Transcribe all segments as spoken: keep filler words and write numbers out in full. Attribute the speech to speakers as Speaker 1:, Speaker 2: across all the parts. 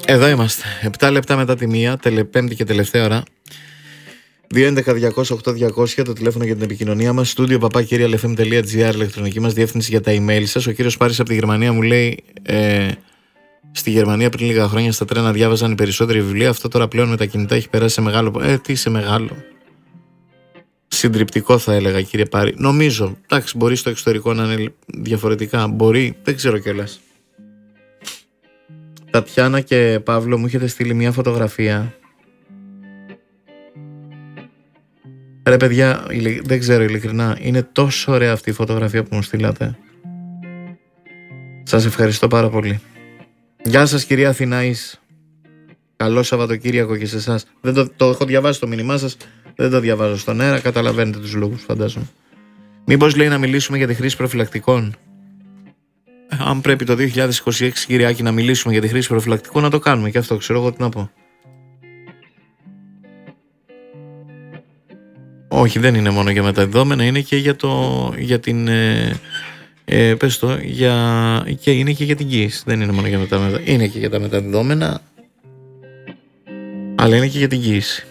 Speaker 1: Εδώ είμαστε. επτά λεπτά μετά τη μία, τελεπέμπτη και τελευταία ώρα. δύο έντεκα διακόσια οκτώ διακόσια το τηλέφωνο για την επικοινωνία μας. Στούντιο παπά κυρία ελ εφ εμ τελεία τζι άρ, ηλεκτρονική μας διεύθυνση για τα email σας. Ο κύριος Πάρης από τη Γερμανία μου λέει: ε, στη Γερμανία πριν λίγα χρόνια στα τρένα διάβαζαν οι περισσότεροι βιβλία. Αυτό τώρα πλέον με τα κινητά έχει περάσει σε μεγάλο. Ε, τι σε μεγάλο. Συντριπτικό θα έλεγα, κύριε Πάρη. Νομίζω. Εντάξει, μπορεί στο εξωτερικό να είναι διαφορετικά. Μπορεί, δεν ξέρω κιόλας. Τατιάνα και Παύλο, μου έχετε στείλει μια φωτογραφία. Ρε παιδιά, δεν ξέρω ειλικρινά, είναι τόσο ωραία αυτή η φωτογραφία που μου στείλατε. Σας ευχαριστώ πάρα πολύ. Γεια σας κυρία Αθηναής. Καλό Σαββατοκύριακο και σε εσάς. Δεν το, το έχω διαβάσει το μήνυμά σας, δεν το διαβάζω στον αέρα, καταλαβαίνετε τους λόγους φαντάζομαι. Μήπως λέει να μιλήσουμε για τη χρήση προφυλακτικών. Αν πρέπει το δύο χιλιάδες είκοσι έξι, κυριάκι, να μιλήσουμε για τη χρήση προφυλακτικών, να το κάνουμε και αυτό, ξέρω εγώ τι να πω. Όχι, δεν είναι μόνο για μεταδεδομένα, είναι και για, το, για την. Ε, ε, πες το, για, και είναι και για την κοίηση. Δεν είναι μόνο για μεταδεδομένα. Είναι και για τα μεταδεδομένα, αλλά είναι και για την κοίηση.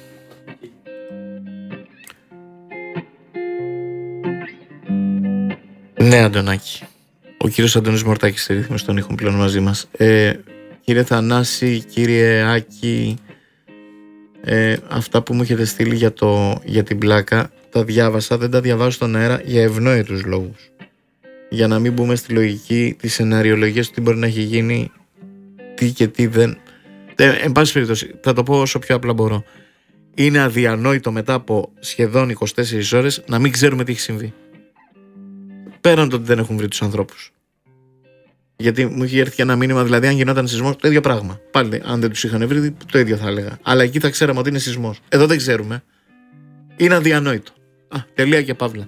Speaker 1: Ναι, Αντωνάκη. Ο κύριος Αντώνης Μορτάκης στη ρύθμιση των ήχων πλέον μαζί μας. Ε, κύριε Θανάση, κύριε Άκη, ε, αυτά που μου έχετε στείλει για, το, για την πλάκα, τα διάβασα, δεν τα διαβάζω στον αέρα για ευνόητους λόγους. Για να μην μπούμε στη λογική της σεναριολογίας του τι μπορεί να έχει γίνει, τι και τι δεν. Ε, εν πάση περιπτώσει, θα το πω όσο πιο απλά μπορώ. Είναι αδιανόητο μετά από σχεδόν είκοσι τέσσερις ώρες να μην ξέρουμε τι έχει συμβεί. Πέραν το ότι δεν έχουν βρει τους ανθρώπους. Γιατί μου είχε έρθει ένα μήνυμα, δηλαδή, αν γινόταν σεισμός, το ίδιο πράγμα. Πάλι, αν δεν τους είχαν βρει, το ίδιο θα έλεγα. Αλλά εκεί θα ξέραμε ότι είναι σεισμός. Εδώ δεν ξέρουμε. Είναι αδιανόητο. Α, τελεία και παύλα.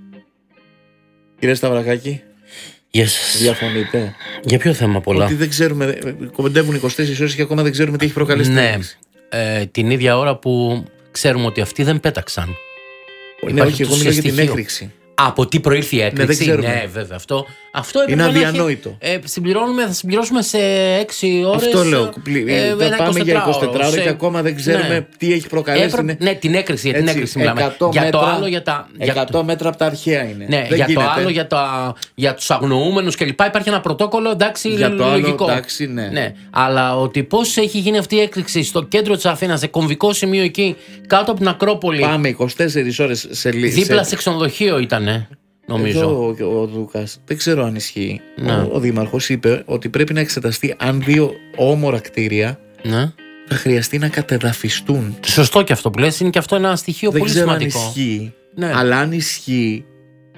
Speaker 1: Κύριε Σταυρακάκη,
Speaker 2: Γεια σας.
Speaker 1: διαφωνείτε?
Speaker 2: Για ποιο θέμα πολλά?
Speaker 1: Ότι δεν ξέρουμε, κομμεντεύουν είκοσι τέσσερις ώρες και ακόμα δεν ξέρουμε τι έχει προκαλέσει.
Speaker 2: Ναι, ε, την ίδια ώρα που ξέρουμε ότι αυτοί δεν πέταξαν.
Speaker 1: Ναι, όχι, εγώ μιλάω για την έκρηξη.
Speaker 2: Από τι προήλθε η έκρηξη?
Speaker 1: Ναι,
Speaker 2: ναι, βέβαια. Αυτό, αυτό
Speaker 1: είναι αδιανόητο.
Speaker 2: Έχει, ε, συμπληρώνουμε, θα συμπληρώσουμε σε έξι ώρες.
Speaker 1: Αυτό λέω. Ε, ε, θα πάμε για εικοσιτέσσερα ώρες
Speaker 2: σε...
Speaker 1: και ακόμα δεν ξέρουμε ναι. τι έχει προκαλέσει.
Speaker 2: Έπρεπε,
Speaker 1: είναι...
Speaker 2: Ναι, την έκρηξη. Για την έκρηξη μιλάμε. Για
Speaker 1: μέτρα,
Speaker 2: το άλλο, για τα.
Speaker 1: εκατό μέτρα από τα αρχαία είναι.
Speaker 2: Ναι,
Speaker 1: δεν
Speaker 2: για
Speaker 1: γίνεται.
Speaker 2: το άλλο, για, τα, για τους αγνοούμενους κλπ. Υπάρχει ένα πρωτόκολλο, εντάξει,
Speaker 1: για το
Speaker 2: λογικό.
Speaker 1: Άλλο, εντάξει, ναι.
Speaker 2: ναι. Αλλά ότι πώς έχει γίνει αυτή η έκρηξη στο κέντρο της Αθήνας, σε κομβικό σημείο εκεί, κάτω από την Ακρόπολη.
Speaker 1: Πάμε είκοσι τέσσερις ώρες σε λίγο.
Speaker 2: Δίπλα σε ξενοδοχείο ήτανε. Νομίζω.
Speaker 1: Εδώ ο, ο Δούκας, δεν ξέρω αν ισχύει. Ναι. Ο, ο Δήμαρχος είπε ότι πρέπει να εξεταστεί αν δύο όμορα κτίρια
Speaker 2: ναι.
Speaker 1: θα χρειαστεί να κατεδαφιστούν.
Speaker 2: Σωστό και αυτό που λες, είναι και αυτό ένα στοιχείο
Speaker 1: δεν
Speaker 2: πολύ
Speaker 1: ξέρω
Speaker 2: σημαντικό.
Speaker 1: Αν ισχύει,
Speaker 2: ναι.
Speaker 1: αλλά αν ισχύει.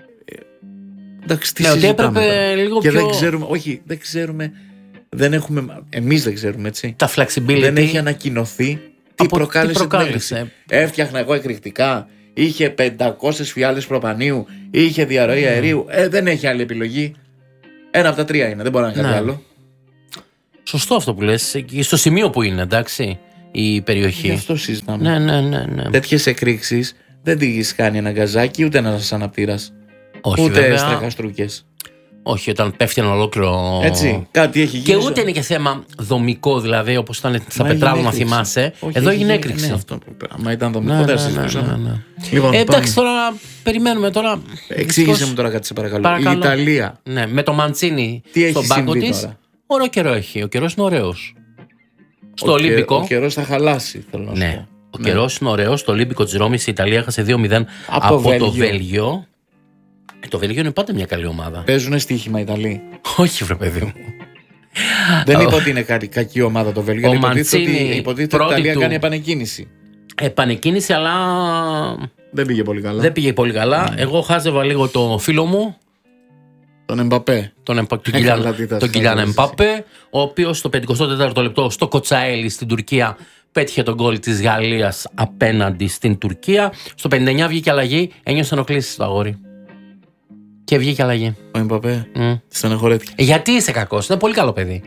Speaker 1: Εντάξει, τι
Speaker 2: ναι,
Speaker 1: συζητάμε.
Speaker 2: Ότι έπρεπε λίγο
Speaker 1: και
Speaker 2: πιο...
Speaker 1: δεν ξέρουμε, όχι, δεν ξέρουμε. Δεν έχουμε, εμείς δεν ξέρουμε, έτσι.
Speaker 2: Τα flexibility.
Speaker 1: Δεν έχει ανακοινωθεί τι
Speaker 2: Από
Speaker 1: προκάλεσε,
Speaker 2: τι προκάλεσε.
Speaker 1: την έκρηξη. Έφτιαχνα εγώ εκρηκτικά. Είχε πεντακόσιες φιάλες προπανίου, είχε διαρροή mm. αερίου. Ε, δεν έχει άλλη επιλογή. Ένα από τα τρία είναι, δεν μπορεί να είναι κάτι
Speaker 2: ναι.
Speaker 1: άλλο.
Speaker 2: Σωστό αυτό που λες. Στο σημείο που είναι, εντάξει, η περιοχή.
Speaker 1: Γι' αυτό συζητάμε.
Speaker 2: Ναι, ναι, ναι, ναι.
Speaker 1: Τέτοιες εκρήξεις δεν τη κάνει ένα γκαζάκι ούτε ένας αναπτήρας.
Speaker 2: Όχι,
Speaker 1: ούτε
Speaker 2: βέβαια.
Speaker 1: στρακαστρούκες.
Speaker 2: Όχι, όταν πέφτει ένα ολόκληρο.
Speaker 1: Έτσι, κάτι έχει γίνει.
Speaker 2: Και ούτε είναι και θέμα δομικό, δηλαδή, όπως ήταν στα Πετράλου, να θυμάσαι.
Speaker 1: Όχι,
Speaker 2: εδώ
Speaker 1: έγινε
Speaker 2: έγινε έκρηξη.
Speaker 1: Ναι, αυτό που Μα ήταν δομικό,
Speaker 2: ναι,
Speaker 1: δεν
Speaker 2: ναι,
Speaker 1: συζητούσαμε.
Speaker 2: ναι, ναι, ναι.
Speaker 1: Λοιπόν,
Speaker 2: ε, εντάξει, τώρα περιμένουμε τώρα.
Speaker 1: Εξήγησε μου τώρα κάτι, σε παρακαλώ.
Speaker 2: παρακαλώ.
Speaker 1: Η Ιταλία.
Speaker 2: Ναι, με το Μαντσίνι στον πάγκο της. Ωραίο καιρό έχει. Ο καιρός είναι ωραίος. Στο Ολύμπικο.
Speaker 1: Ο καιρός θα χαλάσει, θέλω να σου
Speaker 2: ναι.
Speaker 1: πω.
Speaker 2: Ο ναι. καιρός είναι ωραίος. Στο Ολύμπικο της Ρώμης η Ιταλία έχασε δύο μηδέν από, από το Βέλγιο. Το Βέλγιο είναι πάντα μια καλή ομάδα.
Speaker 1: Παίζουνε στοίχημα οι Ιταλοί.
Speaker 2: Όχι, βρε παιδί μου.
Speaker 1: Δεν είπα ότι είναι καλή, κακή ομάδα το Βέλγιο. Υποτίθεται ότι η Ιταλία κάνει επανεκκίνηση.
Speaker 2: Επανεκκίνηση, αλλά.
Speaker 1: Δεν πήγε πολύ καλά.
Speaker 2: Δεν πήγε πολύ καλά. Mm. Εγώ χάζευα λίγο το φίλο μου.
Speaker 1: Τον Εμπαπέ.
Speaker 2: Τον, Εμπα... τον Κιλιάν Εμπαπέ, ο οποίος στο πενηκοστό τέταρτο λεπτό στο Κοτσαέλι στην Τουρκία πέτυχε τον γκολ της Γαλλίας απέναντι στην Τουρκία. Στο πενήντα εννιά βγήκε αλλαγή, ένιωσε ενοχλήσεις στο αγόρι. Και βγήκε αλλαγή.
Speaker 1: Ο Εμπαπέ.
Speaker 2: Mm.
Speaker 1: Στεναχωρέθηκε.
Speaker 2: Γιατί είσαι κακός, είναι πολύ καλό παιδί.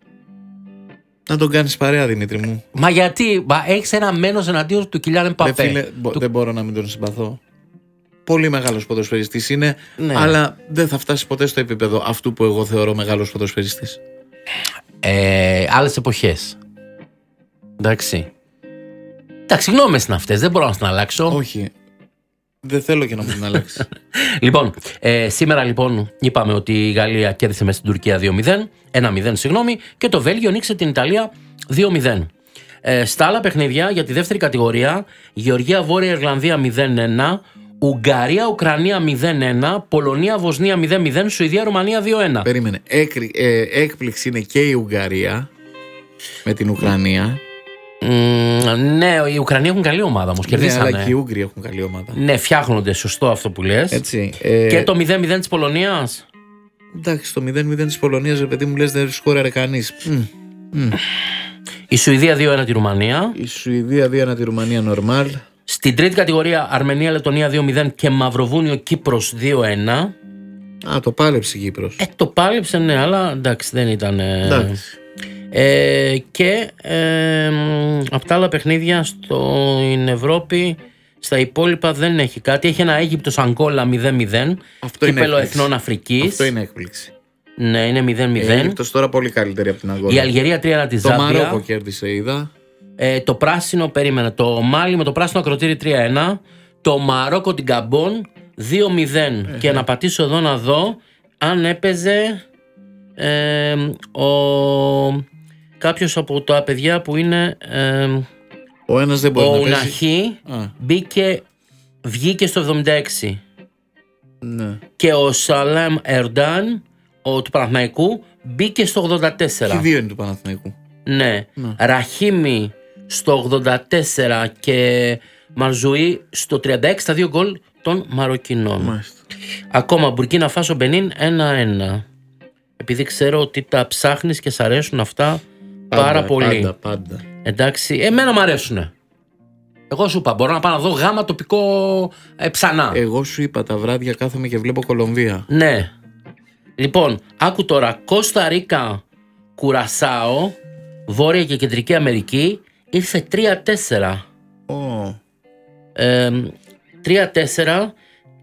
Speaker 1: Να τον κάνεις παρέα, Δημήτρη μου.
Speaker 2: Μα γιατί, μα έχεις ένα μένος εναντίον του Κιλιάν Εμπαπέ.
Speaker 1: Φίλε, του... Δεν μπορώ να μην τον συμπαθώ. Πολύ μεγάλος ποδοσφαιριστής είναι,
Speaker 2: ναι.
Speaker 1: αλλά δεν θα φτάσει ποτέ στο επίπεδο αυτού που εγώ θεωρώ μεγάλος ποδοσφαιριστής.
Speaker 2: Ε, άλλες εποχές. Εντάξει. Εντάξει, γνώμες είναι αυτές, δεν μπορώ να την αλλάξω.
Speaker 1: Όχι. Δεν θέλω και να μου την αλλάξει.
Speaker 2: Λοιπόν, ε, σήμερα λοιπόν είπαμε ότι η Γαλλία κέρδισε μέσα στην Τουρκία δύο μηδέν, ένα μηδέν συγγνώμη, και το Βέλγιο νίκησε την Ιταλία δύο μηδέν. Ε, στα άλλα παιχνίδια για τη δεύτερη κατηγορία, Γεωργία Βόρεια Ιρλανδία μηδέν ένα, Ουγγαρία Ουκρανία μηδέν ένα, Πολωνία Βοσνία μηδέν μηδέν, Σουηδία Ρουμανία δύο ένα.
Speaker 1: Περίμενε. Έκρη, ε, έκπληξη είναι και η Ουγγαρία με την Ουκρανία.
Speaker 2: Mm, ναι, οι Ουκρανοί έχουν καλή ομάδα όμως. Κερδίσανε.
Speaker 1: Ναι, αλλά και οι Ούγγροι έχουν καλή ομάδα.
Speaker 2: Ναι, φτιάχνονται, σωστό αυτό που λες.
Speaker 1: Έτσι, ε...
Speaker 2: Και το μηδέν μηδέν της Πολωνίας.
Speaker 1: Εντάξει, το μηδέν μηδέν της Πολωνίας, ρε παιδί μου, λες δεν σκόραρε κανείς. Mm. Mm.
Speaker 2: Η Σουηδία δύο ένα τη Ρουμανία.
Speaker 1: Η Σουηδία δύο ένα τη Ρουμανία, νορμάλ.
Speaker 2: Στην τρίτη κατηγορία, Αρμενία Λετωνία δύο μηδέν και Μαυροβούνιο Κύπρος δύο ένα.
Speaker 1: Α, το πάλεψε η Κύπρος.
Speaker 2: Ε, το πάλεψε, ναι, αλλά εντάξει, δεν ήταν.
Speaker 1: Εντάξει.
Speaker 2: Ε, και ε, από τα άλλα παιχνίδια στην Ευρώπη, στα υπόλοιπα δεν έχει κάτι. Έχει ένα Αίγυπτος Αγκόλα μηδέν μηδέν. Κύπελλο Εθνών Αφρικής.
Speaker 1: Αυτό είναι έκπληξη.
Speaker 2: Ναι, είναι μηδέν μηδέν.
Speaker 1: Η Αίγυπτος τώρα πολύ καλύτερη από την Αγκόλα.
Speaker 2: Η Αλγερία τρία ένα τη Ζάμπια.
Speaker 1: Το Μαρόκο κέρδισε, είδα.
Speaker 2: Ε, το πράσινο, περίμενε. Το Μάλι με το πράσινο ακροτήρι τρία ένα. Το Μαρόκο την Καμπόν δύο μηδέν. Ε, και ε. να πατήσω εδώ να δω αν έπαιζε ε, ο... κάποιος από τα παιδιά που είναι ε,
Speaker 1: ο ένας δεν μπορεί
Speaker 2: ο
Speaker 1: να
Speaker 2: Ουναχή μπήκε, βγήκε στο εβδομήντα έξι.
Speaker 1: Ναι.
Speaker 2: Και ο Σαλέμ Ερντάν ο, του Παναθηναϊκού μπήκε στο ογδόντα τέσσερα.
Speaker 1: Και δύο είναι του Παναθηναϊκού.
Speaker 2: Ναι. ναι. Ραχίμι στο ογδόντα τέσσερα και Μαρζουή στο τριάντα έξι, τα δύο γκολ των Μαροκινών.
Speaker 1: Μάλιστα.
Speaker 2: Ακόμα Μπουρκίνα Φάσο Μπενίν ένα ένα. Επειδή ξέρω ότι τα ψάχνεις και σ' αρέσουν αυτά
Speaker 1: πάντα,
Speaker 2: πάρα πολύ.
Speaker 1: Πάντα, πάντα.
Speaker 2: Εντάξει, εμένα μου αρέσουνε. Εγώ σου είπα, μπορώ να πάω να δω γάμα τοπικό ε, ψανά.
Speaker 1: Εγώ σου είπα, τα βράδια κάθομαι και βλέπω Κολομβία.
Speaker 2: Ναι. Λοιπόν, άκου τώρα, Κώστα Ρίκα, Κουρασάο, Βόρεια και Κεντρική Αμερική, ήρθε τρία τέσσερα.
Speaker 1: Oh.
Speaker 2: Ε, τρία τέσσερα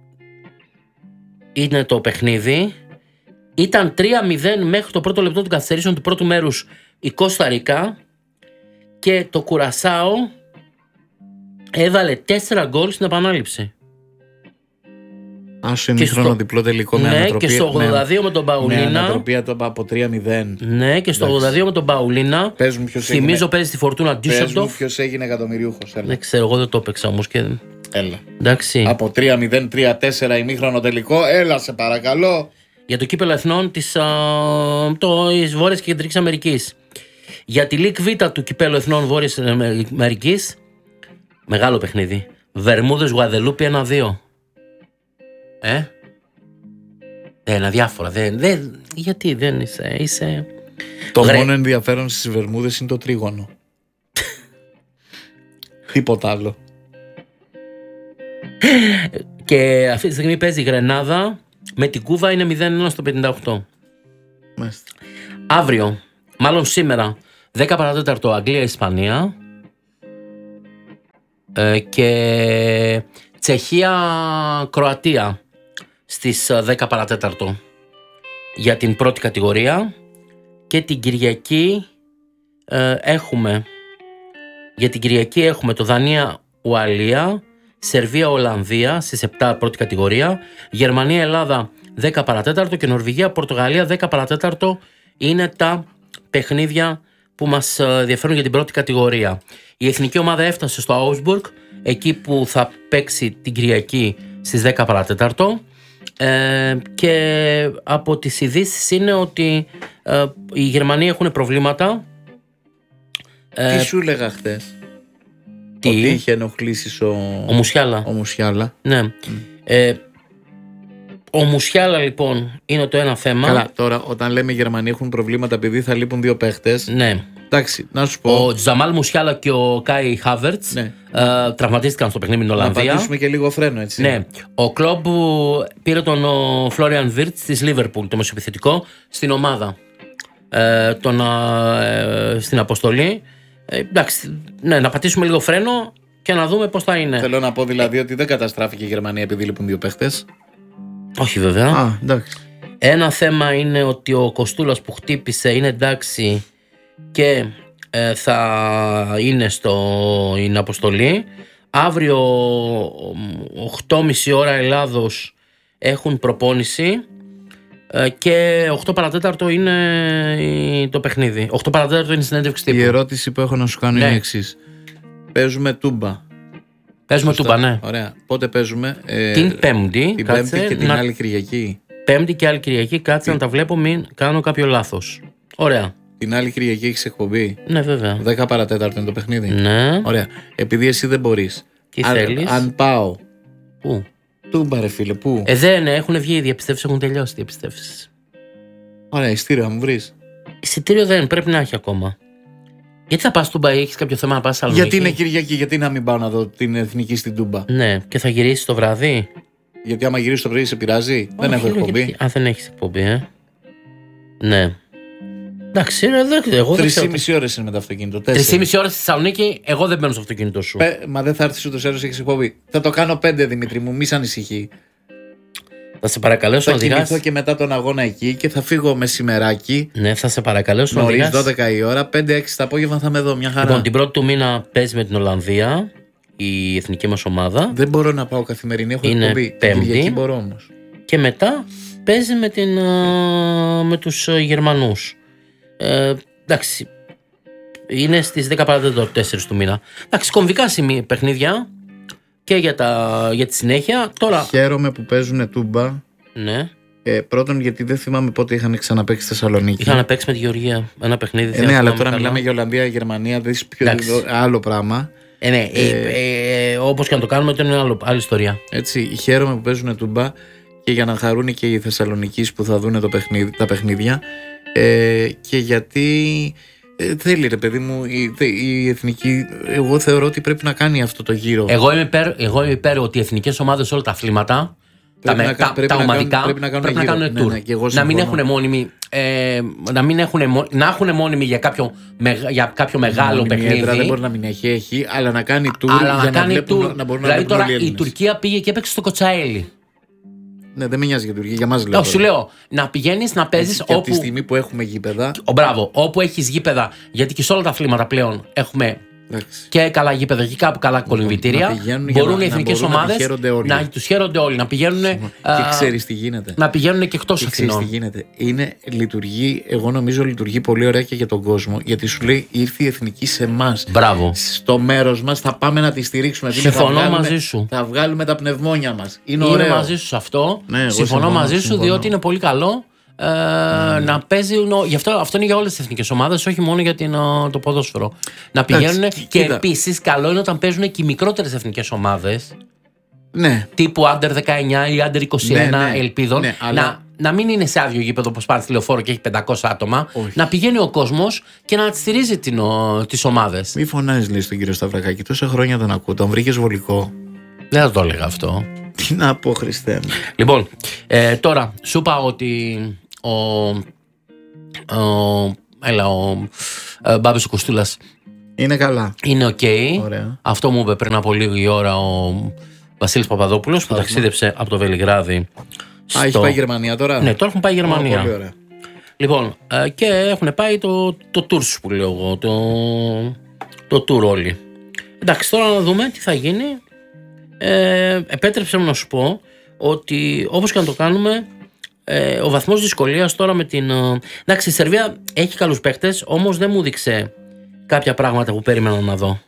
Speaker 2: είναι το παιχνίδι. Ήταν τρία μηδέν μέχρι το πρώτο λεπτό των καθυστερήσεων του πρώτου μέρους η Κώστα Ρίκα και το Κουρασάο έβαλε τέσσερα γκολ στην επανάληψη.
Speaker 1: Άσο ημίχρονο διπλό τελικό με
Speaker 2: ναι,
Speaker 1: ανατροπή.
Speaker 2: Και στο ογδόντα δύο με, με τον Παουλίνα.
Speaker 1: Με ανατροπή από τρία μηδέν.
Speaker 2: Ναι, και στο ογδόντα δύο με τον Παουλίνα. Θυμίζω έγινε... παίζει στη Φορτούνα Ντίσσελντορφ.
Speaker 1: Ποιος έγινε εκατομμυριούχος.
Speaker 2: Δεν ξέρω, εγώ δεν το έπαιξα όμως. Και...
Speaker 1: Έλα.
Speaker 2: Εντάξει.
Speaker 1: Από τρία μηδέν τρία τέσσερα ημίχρονο τελικό. Έλα, σε παρακαλώ.
Speaker 2: Για το κύπελλο εθνών της Βόρειας και Κεντρικής Αμερικής. Για τη Λίκ Β του κυπέλλου εθνών Βόρειας Αμερικής. Μεγάλο παιχνίδι. Βερμούδες Γουαδελούπη ένα δύο. Ε, ένα διάφορα. Δεν, δεν, γιατί δεν είσαι, είσαι...
Speaker 1: Το Γρε... μόνο ενδιαφέρον στις Βερμούδες είναι το τρίγωνο. Τίποτα άλλο.
Speaker 2: Και αυτή τη στιγμή παίζει η Γρενάδα με την Κούβα, είναι μηδέν ένα στο πενήντα οκτώ.
Speaker 1: Μάλιστα.
Speaker 2: Αύριο, μάλλον σήμερα, δέκα παρατέταρτο Αγγλία-Ισπανία ε, και Τσεχία-Κροατία στις δέκα παρατέταρτο για την πρώτη κατηγορία. Και την Κυριακή ε, έχουμε για την Κυριακή έχουμε το Δανία-Ουαλία, Σερβία-Ολλανδία στις επτά πρώτη κατηγορία, Γερμανία-Ελλάδα δέκα παρατέταρτο και Νορβηγία-Πορτογαλία δέκα παρατέταρτο είναι τα παιχνίδια που μας ενδιαφέρουν για την πρώτη κατηγορία. Η εθνική ομάδα έφτασε στο Augsburg, εκεί που θα παίξει την Κυριακή στις δέκα παρατέταρτο ε, και από τις ειδήσεις είναι ότι ε, οι Γερμανοί έχουν προβλήματα.
Speaker 1: Τι ε, σου έλεγα χθες? Τι? Ότι είχε ενοχλήσεις ο,
Speaker 2: ο Μουσιάλα.
Speaker 1: Ο Μουσιάλα.
Speaker 2: Ναι. Mm. Ε, ο Μουσιάλα λοιπόν είναι το ένα θέμα.
Speaker 1: Καλά, τώρα όταν λέμε οι Γερμανοί έχουν προβλήματα επειδή θα λείπουν δύο παίχτες.
Speaker 2: Ναι.
Speaker 1: Εντάξει, να σου πω.
Speaker 2: Ο Τζαμάλ Μουσιάλα και ο Κάι Χάβερτς ναι. ε, τραυματίστηκαν στο παιχνίδι με την Ολλανδία.
Speaker 1: Να πατήσουμε και λίγο φρένο, έτσι.
Speaker 2: Ναι. Ο Κλόμπ πήρε τον Φλόριαν Βίρτς της Λίβερπουλ, το μεσοεπιθετικό, στην ομάδα. Ε, τον, ε, στην αποστολή. Ε, εντάξει, ναι, να πατήσουμε λίγο φρένο και να δούμε πώς θα είναι.
Speaker 1: Θέλω να πω δηλαδή ότι δεν καταστράφηκε η Γερμανία επειδή λείπουν δύο παίχτες.
Speaker 2: Όχι βέβαια.
Speaker 1: Α, εντάξει.
Speaker 2: Ένα θέμα είναι ότι ο Κοστούλας που χτύπησε είναι εντάξει και ε, θα είναι στην αποστολή. Αύριο οκτώ και μισή ώρα Ελλάδος έχουν προπόνηση ε, και οκτώ παρατέταρτο είναι το παιχνίδι. οκτώ παρατέταρτο είναι η συνέντευξη τύπου.
Speaker 1: Η ερώτηση που έχω να σου κάνω ναι. είναι η εξής. Παίζουμε τούμπα.
Speaker 2: Παίζουμε τούμπα, ναι.
Speaker 1: Ωραία. Πότε παίζουμε? Ε,
Speaker 2: την Πέμπτη.
Speaker 1: Την
Speaker 2: κάτσε,
Speaker 1: Πέμπτη και την
Speaker 2: να...
Speaker 1: άλλη Κυριακή.
Speaker 2: Πέμπτη και άλλη Κυριακή. Κάτσε Τι... να τα βλέπω, μην κάνω κάποιο λάθος. Ωραία.
Speaker 1: Την άλλη Κυριακή έχεις εκπομπή.
Speaker 2: Ναι, βέβαια.
Speaker 1: δέκα παρατέταρτο είναι το παιχνίδι.
Speaker 2: Ναι.
Speaker 1: Ωραία. Επειδή εσύ δεν μπορείς.
Speaker 2: Τι
Speaker 1: αν,
Speaker 2: θέλεις?
Speaker 1: Αν πάω.
Speaker 2: Πού?
Speaker 1: Τούμπα, ρε φίλε, πού?
Speaker 2: Ε, δεν έχουν βγει οι διαπιστεύσεις, έχουν τελειώσει οι διαπιστεύσεις.
Speaker 1: Ωραία, ειστήριο θα μου βρεις?
Speaker 2: Εισιτήριο δεν, πρέπει να έχει ακόμα. Γιατί θα πας Τούμπα ή έχεις κάποιο θέμα να πας Θεσσαλονίκη?
Speaker 1: Γιατί είναι Κυριακή, γιατί να μην πάω να δω την εθνική στην Τούμπα?
Speaker 2: Ναι, και θα γυρίσεις το βράδυ.
Speaker 1: Γιατί άμα γυρίσεις το πρωί σε πειράζει? Όχι, δεν έχω εκπομπή.
Speaker 2: Γιατί... Α, δεν έχεις εκπομπή, ε. Ναι. Εντάξει, ρε, δεν ξέρω.
Speaker 1: Τρεις ή μισή ώρες είναι με το αυτοκίνητο.
Speaker 2: Τρεις ή μισή ώρες στη Θεσσαλονίκη, εγώ δεν μπαίνω στο αυτοκίνητο σου.
Speaker 1: Πε, μα δεν θα έρθεις ούτως ή άλλως, έχεις εκπομπή. Θα το κάνω πέντε, Δημήτρη μου, μη σ' ανησυχεί.
Speaker 2: Θα σε παρακαλέσω
Speaker 1: να
Speaker 2: οδηγάς.
Speaker 1: Θα κοιμηθώ και μετά τον αγώνα εκεί και θα φύγω μεσημεράκι.
Speaker 2: Ναι, θα σε παρακαλέσω να
Speaker 1: οδηγάς. Νωρίς, δώδεκα η ώρα, πέντε έξι το απόγευμα θα με δω, μια χαρά.
Speaker 2: Λοιπόν, την πρώτη του μήνα παίζει με την Ολλανδία η εθνική μας ομάδα.
Speaker 1: Δεν μπορώ να πάω καθημερινή, έχω
Speaker 2: είναι
Speaker 1: εκπομπή.
Speaker 2: Πέμπτη.
Speaker 1: Μπορώ όμως.
Speaker 2: Και μετά παίζει με, την, με τους Γερμανούς. Ε, εντάξει. Είναι στις δέκα παρά τέσσερα του μήνα. Εντάξει, κομβικά σημεία παιχνίδια και για, τα, για τη συνέχεια. Τώρα...
Speaker 1: Χαίρομαι που παίζουν τούμπα.
Speaker 2: Ναι.
Speaker 1: Ε, πρώτον, γιατί δεν θυμάμαι πότε είχαν ξαναπαίξει στη Θεσσαλονίκη.
Speaker 2: Είχαν παίξει με τη Γεωργία ένα παιχνίδι.
Speaker 1: Ε, ναι, αλλά τώρα καλά. Μιλάμε για Ολλανδία, Γερμανία, δεν πιο άλλο πράγμα.
Speaker 2: Ε, ναι, ε, ε, ε, όπως και να το κάνουμε, είναι άλλο, άλλη ιστορία.
Speaker 1: Έτσι, χαίρομαι που παίζουν τούμπα και για να χαρούν και οι Θεσσαλονικείς που θα δουν το παιχνίδι, τα παιχνίδια. Ε, και γιατί ε, θέλει, ρε παιδί μου, η, η εθνική. Εγώ θεωρώ ότι πρέπει να κάνει αυτό το γύρο.
Speaker 2: Εγώ είμαι υπέρ, εγώ είμαι υπέρ ότι οι εθνικές ομάδες όλα τα αθλήματα. Τα, να, τα, τα να ομαδικά κάνουν, πρέπει να κάνουν, πρέπει να κάνουν tour. Ναι, ναι, να μην έχουν μόνιμη, ε, να, μην έχουν, να έχουν μόνιμη για κάποιο, με, για κάποιο μεγάλο μόνιμη παιχνίδι.
Speaker 1: Έδρα, δεν μπορεί να μην έχει, έχει, αλλά να κάνει tour
Speaker 2: αλλά
Speaker 1: για
Speaker 2: να,
Speaker 1: να,
Speaker 2: κάνει
Speaker 1: βλέπουν,
Speaker 2: tour.
Speaker 1: να μπορούν
Speaker 2: δηλαδή
Speaker 1: να
Speaker 2: τώρα
Speaker 1: οι
Speaker 2: η Τουρκία πήγε και έπαιξε στο Κοτσαέλι.
Speaker 1: Ναι, δεν με νοιάζει για Τουρκία, για μας λέω.
Speaker 2: Όχι, σου λέω να πηγαίνεις να παίζεις όπου.
Speaker 1: Από τη στιγμή που έχουμε γήπεδα.
Speaker 2: Ο, μπράβο, όπου έχεις γήπεδα, γιατί και σε όλα τα αθλήματα πλέον έχουμε. Εντάξει. Και καλά γήπεδα και κάπου καλά κολυμβητήρια. Μπορούν οι εθνικές ομάδες να, να τους χαίρονται όλοι. Να πηγαίνουν.
Speaker 1: Και ξέρεις τι γίνεται.
Speaker 2: Να πηγαίνουν και εκτός Αθηνών.
Speaker 1: Ξέρεις τι γίνεται. Είναι, λειτουργεί, εγώ νομίζω λειτουργεί πολύ ωραία και για τον κόσμο. Γιατί σου λέει ήρθε η εθνική σε εμάς.
Speaker 2: Μπράβο.
Speaker 1: Στο μέρος μας θα πάμε να τη στηρίξουμε.
Speaker 2: Συμφωνώ μαζί σου.
Speaker 1: Θα βγάλουμε τα πνευμόνια μας. Είναι,
Speaker 2: είναι
Speaker 1: ωραίο.
Speaker 2: μαζί σου σε αυτό.
Speaker 1: Ναι,
Speaker 2: συμφωνώ, συμφωνώ μαζί σου συμφωνώ. Διότι είναι πολύ καλό. Ε, mm. Να παίζει, γι' αυτό, αυτό είναι για όλες τις εθνικές ομάδες, όχι μόνο για την, το ποδόσφαιρο. Να πηγαίνουν και κοίτα. Επίσης καλό είναι όταν παίζουν και οι μικρότερες εθνικές ομάδες.
Speaker 1: Ναι.
Speaker 2: Τύπου άντερ δεκαεννιά ή άντερ είκοσι ένα ναι, ναι. ελπίδων.
Speaker 1: Ναι, αλλά...
Speaker 2: να, να μην είναι σε άδειο γήπεδο όπως πάρει τηλεοφόρο και έχει πεντακόσια άτομα.
Speaker 1: Όχι.
Speaker 2: Να πηγαίνει ο κόσμος και να στηρίζει τις ομάδες.
Speaker 1: Μη φωνάζεις, λέει στον κύριο Σταυρακάκη, τόσα χρόνια τον ακούω. Τον βρήκες βολικό.
Speaker 2: Δεν θα το έλεγα αυτό.
Speaker 1: Τι να πω, Χριστέ μου.
Speaker 2: Λοιπόν, ε, τώρα σου είπα ότι. Ο, ο, έλα, ο ε, Μπάμπης ο Κοστούλας
Speaker 1: είναι καλά.
Speaker 2: Είναι οκ. Okay.
Speaker 1: Ωραία.
Speaker 2: Αυτό μου είπε πριν από λίγη ώρα ο Βασίλης Παπαδόπουλος που ταξίδεψε από το Βελιγράδι.
Speaker 1: Στο... Α, έχει πάει Γερμανία τώρα.
Speaker 2: Ναι, τώρα έχουν πάει Γερμανία.
Speaker 1: Oh, πολύ ωραία.
Speaker 2: Λοιπόν, ε, και έχουν πάει το, το tour που λέω εγώ. Το, το tour όλοι. Εντάξει, τώρα να δούμε τι θα γίνει. Ε, επέτρεψε μου να σου πω ότι όπως και να το κάνουμε. Ε, ο βαθμός δυσκολίας τώρα με την. Εντάξει, η Σερβία έχει καλούς παίκτες, όμως δεν μου δείξε κάποια πράγματα που περίμενα να δω.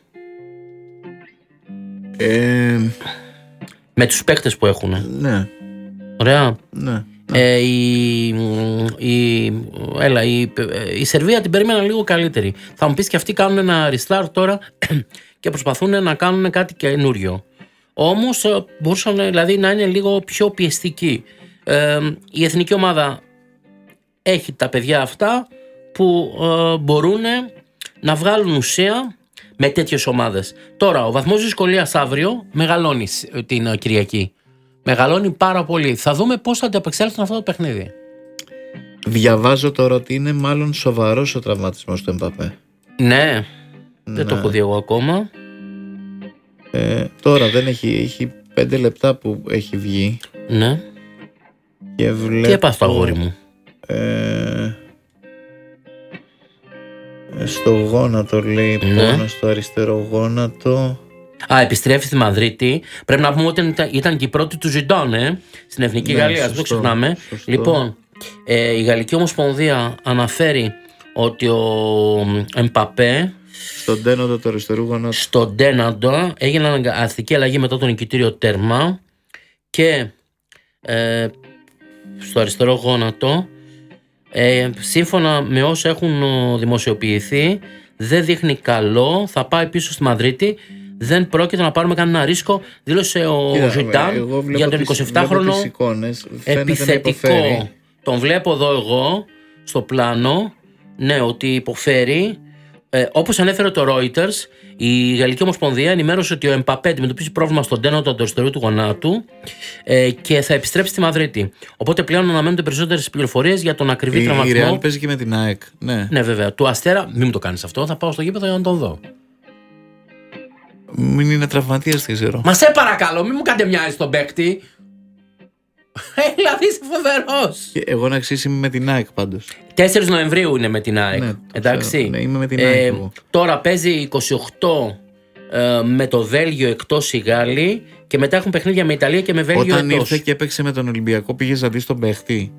Speaker 1: Ε...
Speaker 2: Με τους παίκτες που έχουν.
Speaker 1: Ναι.
Speaker 2: Ωραία.
Speaker 1: Ναι.
Speaker 2: Ε, η, η, έλα, η, η Σερβία την περίμενα λίγο καλύτερη. Θα μου πεις και αυτοί κάνουν ένα restart τώρα και προσπαθούν να κάνουν κάτι καινούριο. Όμως μπορούσαν δηλαδή να είναι λίγο πιο πιεστικοί. Ε, η εθνική ομάδα έχει τα παιδιά αυτά που ε, μπορούν να βγάλουν ουσία με τέτοιες ομάδες. Τώρα ο βαθμός δυσκολίας αύριο μεγαλώνει την uh, Κυριακή. Μεγαλώνει πάρα πολύ. Θα δούμε πώς θα ανταπεξέλθουν αυτό το παιχνίδι.
Speaker 1: Διαβάζω τώρα ότι είναι μάλλον σοβαρός ο τραυματισμός του Εμπαπέ.
Speaker 2: Ναι, ναι. Δεν το έχω δει εγώ ακόμα.
Speaker 1: ε, Τώρα δεν έχει, έχει πέντε λεπτά που έχει βγει.
Speaker 2: Ναι.
Speaker 1: Και βλέπω,
Speaker 2: τι έπαθε το αγόρι μου.
Speaker 1: ε, Στο γόνατο λέει, ναι. Πόνο στο αριστερό γόνατο.
Speaker 2: Α, επιστρέφει στη Μαδρίτη. Πρέπει να πούμε ότι ήταν, ήταν και η πρώτη του Ζιντάνε στην Εθνική, ναι, Γαλλία, δεν το ξεχνάμε. Σωστό. Λοιπόν, ε, η Γαλλική Ομοσπονδία αναφέρει ότι ο Εμπαπέ
Speaker 1: στον τέναντο του αριστερού γονάτου.
Speaker 2: Στον τέναντο έγινε αναγκαστική αλλαγή μετά το νικητήριο τέρμα και ε, στο αριστερό γόνατο, ε, σύμφωνα με όσα έχουν δημοσιοποιηθεί, δεν δείχνει καλό, θα πάει πίσω στη Μαδρίτη, δεν πρόκειται να πάρουμε κανένα ρίσκο, δήλωσε ο Ζιντάν για τον εικοσιεπτάχρονο επιθετικό. Τον βλέπω εδώ εγώ στο πλάνο, ναι, ότι υποφέρει. Ε, όπως ανέφερε το Reuters, η Γαλλική Ομοσπονδία ενημέρωσε ότι ο Εμπαπέ αντιμετωπίζει πρόβλημα στον τένο του αριστερού του γονάτου ε, και θα επιστρέψει στη Μαδρίτη. Οπότε πλέον αναμένονται περισσότερες πληροφορίες για τον ακριβή η, τραυματισμό.
Speaker 1: Η Ρεάλ παίζει και με την ΑΕΚ. Ναι.
Speaker 2: Ναι, βέβαια. Του Αστέρα, μην μου το κάνεις αυτό, θα πάω στο γήπεδο για να τον δω.
Speaker 1: Μην είναι τραυματίας, δεν ξέρω.
Speaker 2: Μα σε παρακαλώ, μην μου κάνετε μια στον παίκτη. Δηλαδή είσαι φοβερός.
Speaker 1: Εγώ να αξίσει είμαι με την ΑΕΚ πάντως.
Speaker 2: τέσσερις Νοεμβρίου είναι με την ΑΕΚ. Ναι, εντάξει.
Speaker 1: Ναι, είμαι με την ΑΕΚ. Ε,
Speaker 2: τώρα παίζει είκοσι οκτώ ε, με το Βέλγιο εκτός οι Γάλλοι και μετά έχουν παιχνίδια με Ιταλία και με Βέλγιο
Speaker 1: εκτός. Όταν
Speaker 2: εκτός.
Speaker 1: ήρθε και έπαιξε με τον Ολυμπιακό, πήγες να δεις τον παίχτη?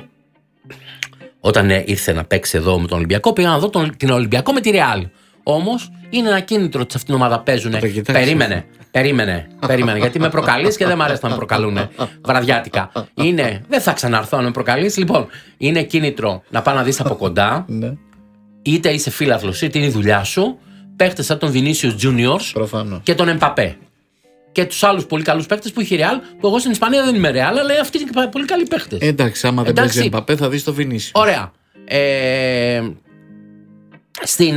Speaker 2: Όταν ε, ήρθε να παίξει εδώ με τον Ολυμπιακό, πήγα να δω τον, την Ολυμπιακό με τη Ρεάλ. Όμως είναι ένα κίνητρο ότι σε αυτήν την ομάδα παίζουν. Περίμενε. Περίμενε, περίμενε, γιατί με προκαλείς και δεν μ' αρέσει να με προκαλούν βραδιάτικα. Είναι, δεν θα ξαναρθώ να με προκαλείς. Λοιπόν, είναι κίνητρο να πάω να δεις από κοντά, είτε είσαι φίλαθλος, είτε είναι η δουλειά σου, παίχτες σαν τον Vinicius Juniors και τον Εμπαπέ. Και τους άλλους πολύ καλούς παίχτες που έχει η Real, που εγώ στην Ισπανία δεν είμαι Real, αλλά αυτοί είναι πολύ καλοί παίχτες.
Speaker 1: Εντάξει, άμα δεν παίζει Εμπαπέ θα δεις τον Vinicius.
Speaker 2: Ωραία. Ε, στην.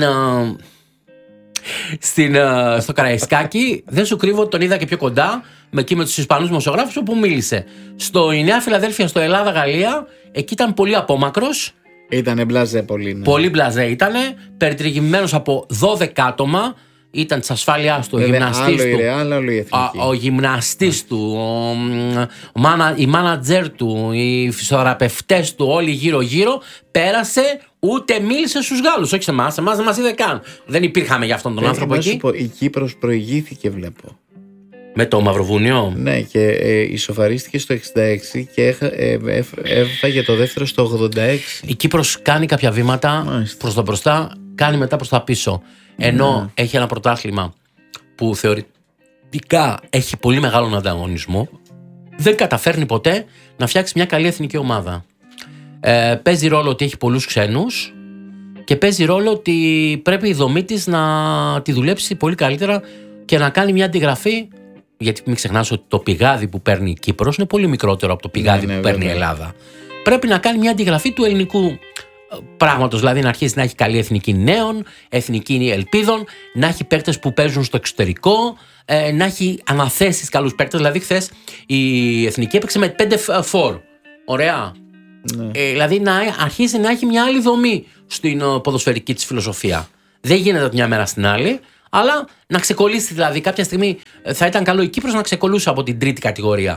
Speaker 2: Στην, uh, στο Καραϊσκάκι, δεν σου κρύβω, τον είδα και πιο κοντά με εκεί με τους Ισπανούς δημοσιογράφους όπου μίλησε. Στο η Νέα Φιλαδέλφια, στο Ελλάδα-Γαλλία, εκεί ήταν πολύ απόμακρος.
Speaker 1: Ήτανε μπλαζέ πολύ. Ναι.
Speaker 2: Πολύ μπλαζέ ήτανε, περιτριγυμμένος από δώδεκα άτομα. Ήταν της ασφάλειάς του, ο γυμναστής του, ο, ο γυμναστής του, ο, ο μάνα, η μάνατζερ του, οι φυσιοθεραπευτές του, όλοι γύρω-γύρω. Πέρασε, ούτε μίλησε στους Γάλλους, όχι σε εμάς, εμάς δεν μας είδε καν. Δεν υπήρχαμε για αυτόν τον ε, άνθρωπο εκεί.
Speaker 1: Πω, η Κύπρος προηγήθηκε, βλέπω.
Speaker 2: Με το Μαυροβούνιο.
Speaker 1: Ναι, και ε, ισοφαρίστηκε στο εξήντα έξι και έχα, ε, ε, έφαγε το δεύτερο στο ογδόντα έξι.
Speaker 2: Η Κύπρος κάνει κάποια βήματα προς τα μπροστά, κάνει μετά προς τα πίσω. Ενώ ναι. έχει ένα πρωτάθλημα που θεωρητικά έχει πολύ μεγάλο ανταγωνισμό, δεν καταφέρνει ποτέ να φτιάξει μια καλή εθνική ομάδα. Ε, παίζει ρόλο ότι έχει πολλούς ξένους και παίζει ρόλο ότι πρέπει η δομή της να τη δουλέψει πολύ καλύτερα και να κάνει μια αντιγραφή. Γιατί μην ξεχνάς ότι το πηγάδι που παίρνει η Κύπρος είναι πολύ μικρότερο από το πηγάδι ναι, ναι, που παίρνει βέβαια. η Ελλάδα. Πρέπει να κάνει μια αντιγραφή του ελληνικού πράγματος, δηλαδή να αρχίσει να έχει καλή εθνική νέων, εθνική ελπίδων, να έχει παίκτες που παίζουν στο εξωτερικό, ε, να έχει αναθέσεις καλούς παίκτες. Δηλαδή, χθες η εθνική έπαιξε με πέντε φορ. Ωραία. Ναι. Ε, δηλαδή, να αρχίσει να έχει μια άλλη δομή στην ποδοσφαιρική της φιλοσοφία. Δεν γίνεται από μια μέρα στην άλλη, αλλά να ξεκολλήσει. Δηλαδή, κάποια στιγμή θα ήταν καλό η Κύπρος να ξεκολλούσε από την τρίτη κατηγορία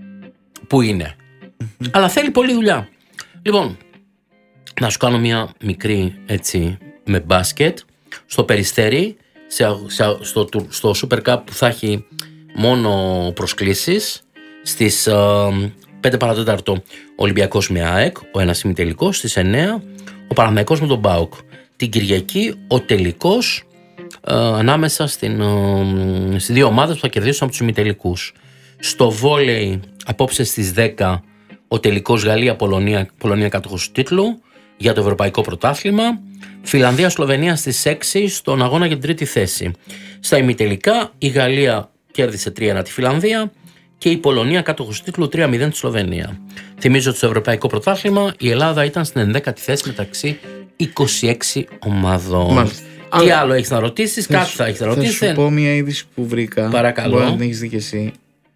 Speaker 2: που είναι. Mm-hmm. Αλλά θέλει πολλή δουλειά. Λοιπόν, να σου κάνω μια μικρή έτσι με μπάσκετ. Στο Περιστέρι, σε, σε, στο, στο Super Cup που θα έχει μόνο προσκλήσεις, στις uh, πέντε παρατέταρτο Ολυμπιακός με ΑΕΚ, ο ένας ημιτελικός, στις εννιά ο Παναθηναϊκός με τον ΠΑΟΚ. Την Κυριακή ο τελικός uh, ανάμεσα στην, uh, στις δύο ομάδες που θα κερδίσουν από τους ημιτελικούς. Στο βόλεϊ απόψε στις δέκα ο τελικός Γαλλία-Πολωνία, Πολωνία κάτοχος του τίτλου για το Ευρωπαϊκό Πρωτάθλημα. Φιλανδία-Σλοβενία στις έξι στον αγώνα για την τρίτη θέση. Στα ημιτελικά η Γαλλία κέρδισε τρία ένα τη Φιλανδία και η Πολωνία κάτοχος του τίτλου τρία μηδέν τη Σλοβενία. Θυμίζω ότι στο Ευρωπαϊκό Πρωτάθλημα η Ελλάδα ήταν στην ενδέκατη θέση μεταξύ είκοσι έξι ομάδων. Μάλιστα. Τι Αλλά... άλλο έχεις να ρωτήσεις, κάτι θα, θα έχεις να ρωτήσεις.
Speaker 1: Θα σου πω μια είδηση που βρήκα.
Speaker 2: Παρακαλώ.
Speaker 1: Μπορεί να την έχεις δει και εσύ.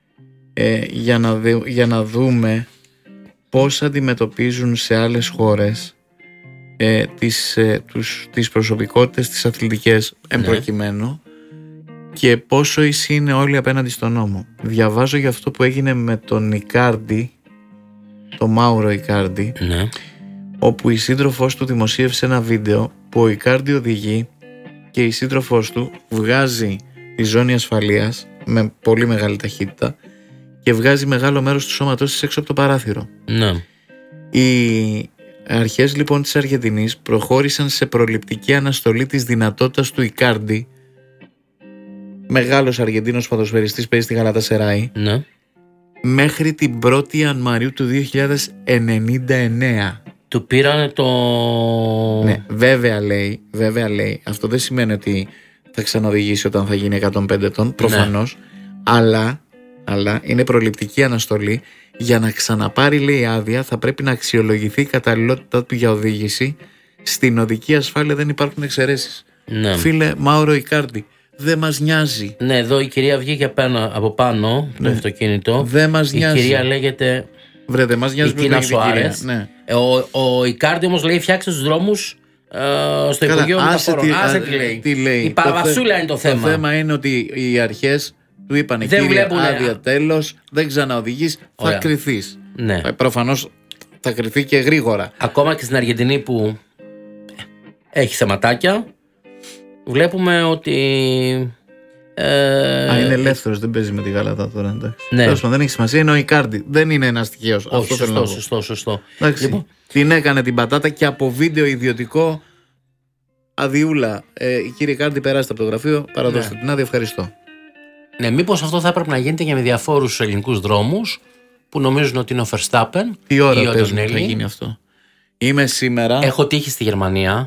Speaker 1: Ε, για, να δε, για να δούμε πώς αντιμετωπίζουν σε άλλες χώρες ε, τις, ε, τους, τις προσωπικότητες, τις αθλητικές εμπροκειμένου, ναι. και πόσο ίσοι είναι όλοι απέναντι στον νόμο. Διαβάζω για αυτό που έγινε με τον Ικάρντι, το Μάουρο Ικάρντι,
Speaker 2: ναι.
Speaker 1: όπου η σύντροφός του δημοσίευσε ένα βίντεο που ο Ικάρντι οδηγεί και η σύντροφός του βγάζει τη ζώνη ασφαλείας με πολύ μεγάλη ταχύτητα και βγάζει μεγάλο μέρος του σώματός της έξω από το παράθυρο.
Speaker 2: Ναι.
Speaker 1: Οι αρχές λοιπόν της Αργεντινής προχώρησαν σε προληπτική αναστολή της δυνατότητας του Ικάρντι, μεγάλος Αργεντίνος ποδοσφαιριστής, παίζει στη Γαλατασεράι,
Speaker 2: Ναι.
Speaker 1: μέχρι την πρώτη Ιανουαρίου του δύο χιλιάδες ενενήντα εννέα.
Speaker 2: Του πήρανε το...
Speaker 1: Ναι, βέβαια λέει, βέβαια λέει, αυτό δεν σημαίνει ότι θα ξαναοδηγήσει όταν θα γίνει εκατόν πέντε ετών, προφανώς, ναι. αλλά, αλλά είναι προληπτική αναστολή. Για να ξαναπάρει, λέει, άδεια θα πρέπει να αξιολογηθεί η καταλληλότητά του για οδήγηση. Στην οδική ασφάλεια δεν υπάρχουν εξαιρέσεις.
Speaker 2: Ναι.
Speaker 1: Φίλε, Μάουρο Ικάρντι, δεν μας νοιάζει.
Speaker 2: Ναι, εδώ η κυρία βγήκε από πάνω το ναι. αυτοκίνητο.
Speaker 1: Δεν μας
Speaker 2: η
Speaker 1: νοιάζει.
Speaker 2: Η κυρία λέγεται...
Speaker 1: Βρε, δεν μας νοιάζει.
Speaker 2: Η Τίνα Σοάρες.
Speaker 1: Ναι.
Speaker 2: Ο, ο Ικάρντι όμως λέει φτιάξτε τους δρόμους ε, στο
Speaker 1: Καλά,
Speaker 2: Υπουργείο Μεταφορών.
Speaker 1: Άσε
Speaker 2: τι λέει.
Speaker 1: Τι λέει.
Speaker 2: Η παραβασούλα είναι το θέμα.
Speaker 1: Το θέμα είναι ότι οι αρχές του είπαν κύριε βλέπουνε... άδεια τέλος, δεν ξαναοδηγείς, θα κρυθείς.
Speaker 2: Ναι.
Speaker 1: Προφανώς θα κρυθεί και γρήγορα.
Speaker 2: Ακόμα και στην Αργεντινή που έχει θεματάκια, βλέπουμε ότι... Ε...
Speaker 1: Α, είναι ελεύθερος, δεν παίζει με τη Γαλατά τώρα. Εντάξει.
Speaker 2: Ναι.
Speaker 1: Τέλος, δεν έχει σημασία, είναι ο Ικάρντι. Δεν είναι ένας τυχαίος.
Speaker 2: Όχι, αυτό σωστό, σωστό, σωστό.
Speaker 1: Λοιπόν. Την έκανε την πατάτα και από βίντεο ιδιωτικό. Αδειούλα. Ε, κύριε Ικάρντι, περάστε από το γραφείο, παραδώστε ναι. την άδεια, ευχαριστώ.
Speaker 2: Ναι, μήπως αυτό θα έπρεπε να γίνεται και με διαφόρους ελληνικούς δρόμους που νομίζουν ότι είναι ο Verstappen.
Speaker 1: Τι ώρα ή παίζουν θα γίνει αυτό. Είμαι σήμερα.
Speaker 2: Έχω τύχει στη Γερμανία,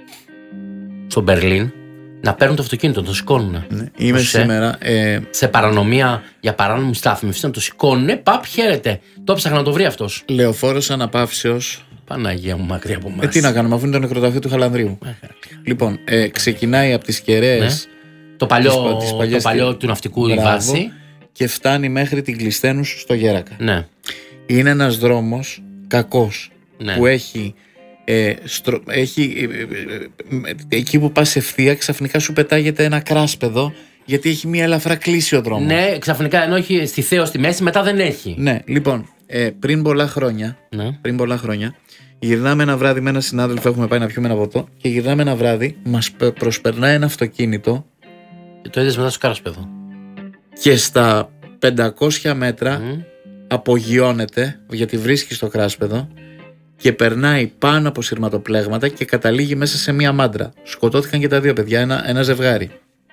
Speaker 2: στο Μπερλίν, να παίρνουν το αυτοκίνητο, να το σηκώνουν.
Speaker 1: Ναι, είμαι σε, σήμερα. Ε...
Speaker 2: Σε παρανομία για παράνομη στάθμευση, να το σηκώνουν. Παπ, χαίρετε. Το έψαχνα να το βρει αυτός.
Speaker 1: Λεωφόρος αναπαύσεως.
Speaker 2: Παναγία μου, μακριά από εμάς.
Speaker 1: Ε, τι να κάνουμε, αφού είναι το νεκροταφείο του Χαλανδρίου. Ε, λοιπόν, ε, ξεκινάει από τις Κεραίες. Ναι.
Speaker 2: Το παλιό, τις, τις το παλιό του ναυτικού η βάση.
Speaker 1: Και φτάνει μέχρι την Κλειστένους στο Γέρακα.
Speaker 2: Ναι.
Speaker 1: Είναι ένας δρόμος κακός. Ναι. Που έχει. Ε, στρο, έχει ε, ε, ε, εκεί που πας ευθεία, ξαφνικά σου πετάγεται ένα κράσπεδο. Γιατί έχει μια ελαφρά κλίση ο δρόμος.
Speaker 2: Ναι, ξαφνικά ενώ έχει στη Θέο στη μέση, μετά δεν έχει.
Speaker 1: Ναι, λοιπόν, ε, πριν πολλά χρόνια.
Speaker 2: Ναι.
Speaker 1: Πριν πολλά χρόνια. Γυρνάμε ένα βράδυ με έναν συνάδελφο, έχουμε πάει να πιούμε ένα ποτό. Και γυρνάμε ένα βράδυ, μας προσπερνάει ένα αυτοκίνητο.
Speaker 2: Και το είδες μετά στο κράσπεδο.
Speaker 1: Και στα πεντακόσια μέτρα mm. απογειώνεται, γιατί βρίσκει στο κράσπεδο, και περνάει πάνω από σειρματοπλέγματα και καταλήγει μέσα σε μία μάντρα. Σκοτώθηκαν και τα δύο παιδιά, ένα, ένα ζευγάρι.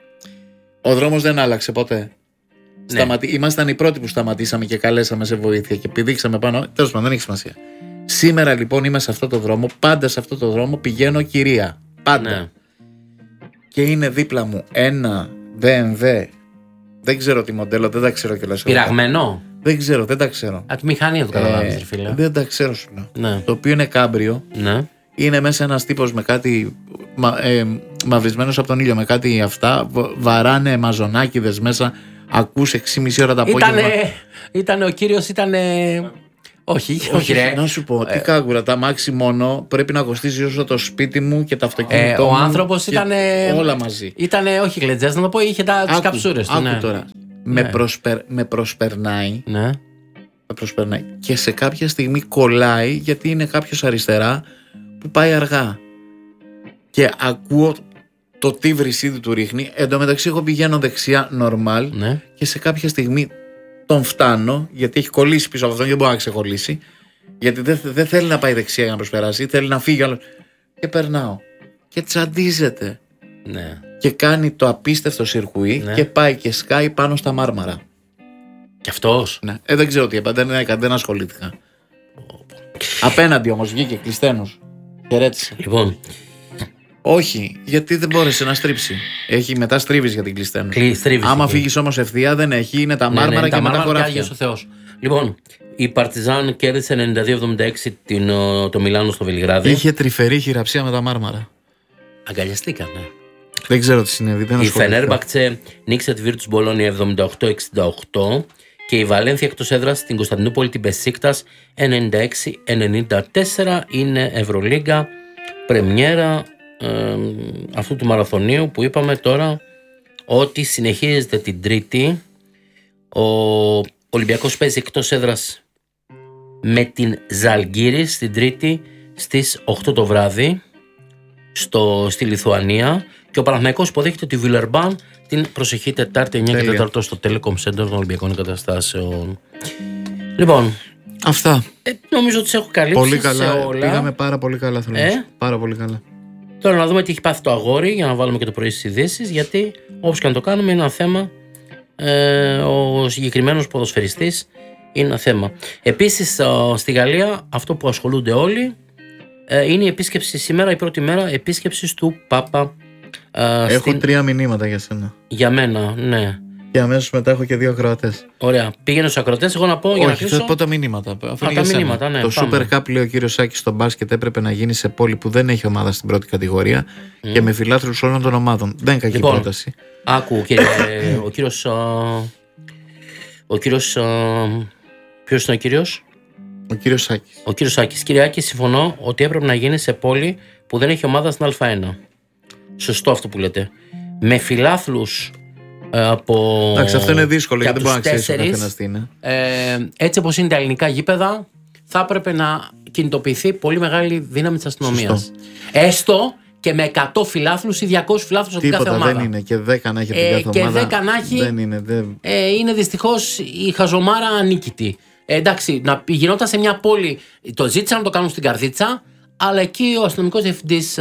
Speaker 1: Ο δρόμος δεν άλλαξε ποτέ. Ναι. Σταματή... Ήμασταν οι πρώτοι που σταματήσαμε και καλέσαμε σε βοήθεια και πηδήξαμε πάνω. Τέλος πάντων, δεν έχει σημασία. Σήμερα λοιπόν είμαι σε αυτό το δρόμο, πάντα σε αυτό το δρόμο πηγαίνω κυρία. Πάντα. Ναι. Και είναι δίπλα μου ένα μπι εμ ντάμπλιου. Δεν ξέρω τι μοντέλο, δεν τα ξέρω κιόλας.
Speaker 2: Πειραγμένο.
Speaker 1: Δεν ξέρω, δεν τα ξέρω.
Speaker 2: Από τη μηχανή δεν το καταλάβεις, ε, φίλε.
Speaker 1: Δεν τα ξέρω, σου λέω.
Speaker 2: Ναι.
Speaker 1: Το οποίο είναι κάμπριο.
Speaker 2: Ναι.
Speaker 1: Είναι μέσα ένας τύπος με κάτι μα, ε, μαυρισμένος από τον ήλιο, με κάτι αυτά. Βαράνε μαζονάκιδες μέσα. Ακούς έξι και μισή ώρα το απόγευμα.
Speaker 2: Ήτανε, ήτανε ο κύριος, ήτανε... Όχι, όχι, ρε.
Speaker 1: Να σου πω, τι κάγκουρα, τα μάξι μόνο πρέπει να κοστίζει όσο το σπίτι μου και το αυτοκίνητο
Speaker 2: ε,
Speaker 1: μου.
Speaker 2: Ο άνθρωπος ήταν.
Speaker 1: Όλα μαζί.
Speaker 2: Ήταν, όχι γλεντζές, να το πω, είχε τις καψούρες του.
Speaker 1: Άκου
Speaker 2: ναι.
Speaker 1: τώρα. Ναι. Με, προσπερ, με προσπερνάει.
Speaker 2: Ναι.
Speaker 1: Με προσπερνάει. Και σε κάποια στιγμή κολλάει γιατί είναι κάποιος αριστερά που πάει αργά. Και ακούω το τι βρυσίδι του ρίχνει. Εν τω μεταξύ, εγώ πηγαίνω δεξιά normal
Speaker 2: ναι.
Speaker 1: και σε κάποια στιγμή τον φτάνω, γιατί έχει κολλήσει πίσω από αυτόν και δεν μπορεί να ξεχωλήσει. Γιατί δεν δε θέλει να πάει δεξιά για να προσπεράσει, θέλει να φύγει. Άλλο. Και περνάω. Και τσαντίζεται.
Speaker 2: Ναι.
Speaker 1: Και κάνει το απίστευτο σιρκουί ναι. και πάει και σκάει πάνω στα μάρμαρα.
Speaker 2: Κι αυτός.
Speaker 1: Ναι. Ε, δεν ξέρω τι έπαθε, δεν, δεν ασχολήθηκα. Απέναντι όμως βγήκε κλειστένος. Χαιρέτησε.
Speaker 2: Λοιπόν.
Speaker 1: Όχι, γιατί δεν μπόρεσε να στρίψει. Έχει μετά στρίβεις για την κλειστένο. Άμα φύγεις όμως ευθεία δεν έχει, είναι τα μάρμαρα ναι, ναι, και τα μετά χωράφια.
Speaker 2: Λοιπόν, η Παρτιζάν κέρδισε ενενήντα δύο εβδομήντα έξι το Μιλάνο στο Βελιγράδι.
Speaker 1: Είχε τρυφερή χειραψία με τα μάρμαρα.
Speaker 2: Αγκαλιαστήκανε.
Speaker 1: Δεν ξέρω τι συνέβη. Δεν
Speaker 2: η Φενέρμπαχτσε νίκησε τη Βίρτους Μπολόνια εβδομήντα οκτώ εξήντα οκτώ και η Βαλένθια εκτός έδρας στην Κωνσταντινούπολη την Μπεσίκτας ενενήντα έξι ενενήντα τέσσερα. Είναι Ευρωλίγκα, πρεμιέρα ε, αυτού του μαραθωνίου που είπαμε τώρα ότι συνεχίζεται την Τρίτη. Ο Ολυμπιακός παίζει εκτός έδρας με την Ζαλγκύρης την Τρίτη στις οκτώ το βράδυ στο, στη Λιθουανία και ο Παναθηναϊκός υποδέχεται τη Βιλερμπάν την προσεχή Τετάρτη εννιά και τέσσερα στο Telecom Center των Ολυμπιακών Εγκαταστάσεων. Λοιπόν,
Speaker 1: αυτά.
Speaker 2: Ε, νομίζω ότι τις έχω καλύψει
Speaker 1: πολύ καλά,
Speaker 2: σε όλα.
Speaker 1: Πήγαμε πάρα πολύ καλά, θέλω ε? Πάρα πολύ καλά.
Speaker 2: Τώρα να δούμε τι έχει πάθει το αγόρι για να βάλουμε και το πρωί στις ειδήσεις, γιατί όπως και να το κάνουμε είναι ένα θέμα. Ε, ο συγκεκριμένος ποδοσφαιριστής είναι ένα θέμα. Επίσης στη Γαλλία αυτό που ασχολούνται όλοι ε, είναι η επίσκεψη σήμερα, η πρώτη μέρα επίσκεψης του Πάπα. Ε,
Speaker 1: έχω
Speaker 2: στην...
Speaker 1: τρία μηνύματα για σένα.
Speaker 2: Για μένα, ναι.
Speaker 1: Και αμέσως μετά έχω και δύο ακροατές.
Speaker 2: Ωραία. Πήγαινε στους ακροατές, εγώ να πω.
Speaker 1: Όχι,
Speaker 2: για να κλείσω.
Speaker 1: θα πω τα μηνύματα.
Speaker 2: Α, τα μηνύματα, ναι,
Speaker 1: το
Speaker 2: πάμε.
Speaker 1: Super Cup, λέει ο κύριος Σάκης, στο μπάσκετ έπρεπε να γίνει σε πόλη που δεν έχει ομάδα στην πρώτη κατηγορία mm. και με φιλάθλους όλων των ομάδων. Δεν είναι κακή
Speaker 2: λοιπόν,
Speaker 1: πρόταση.
Speaker 2: Άκου, κύριε, ο κύριος. Ο κύριος. Ποιος είναι ο κύριος?
Speaker 1: Ο κύριος Σάκης.
Speaker 2: Ο κύριος Σάκης. Κύριε Άκη, συμφωνώ ότι έπρεπε να γίνει σε πόλη που δεν έχει ομάδα στην Α1. Σωστό αυτό που λέτε. Με φιλάθλους από.
Speaker 1: Εντάξει, αυτό είναι δύσκολο γιατί δεν μπορεί να ξέρει ο καθένας τι είναι.
Speaker 2: Ε, έτσι όπως είναι τα ελληνικά γήπεδα, θα έπρεπε να κινητοποιηθεί πολύ μεγάλη δύναμη της αστυνομίας. Έστω και με εκατό φιλάθλους ή διακόσιους φιλάθλους από κάθε ομάδα.
Speaker 1: Δεν είναι και δέκα να έχει από την κάθε
Speaker 2: ε,
Speaker 1: ομάδα.
Speaker 2: Και δέκα να έχει.
Speaker 1: Δεν είναι, δεν...
Speaker 2: Ε, είναι δυστυχώς η χαζομάρα ανίκητη. Ε, εντάξει, να γινόταν σε μια πόλη. Το ζήτησαν να το κάνουν στην Καρδίτσα, αλλά εκεί ο αστυνομικός διευθυντής.